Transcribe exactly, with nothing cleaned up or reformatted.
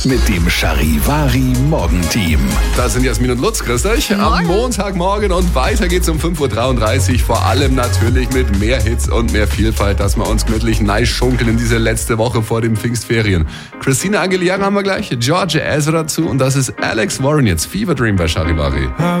Mit dem Charivari Morgenteam. Das sind Jasmin und Lutz, grüßt euch. Morgen. Am Montagmorgen und weiter geht's um fünf Uhr dreiunddreißig. Vor allem natürlich mit mehr Hits und mehr Vielfalt, dass wir uns gemütlich nice schunkeln in diese letzte Woche vor den Pfingstferien. Christina Aguilera haben wir gleich, Georgia Ezra dazu und das ist Alex Warren jetzt. Fever Dream bei Charivari.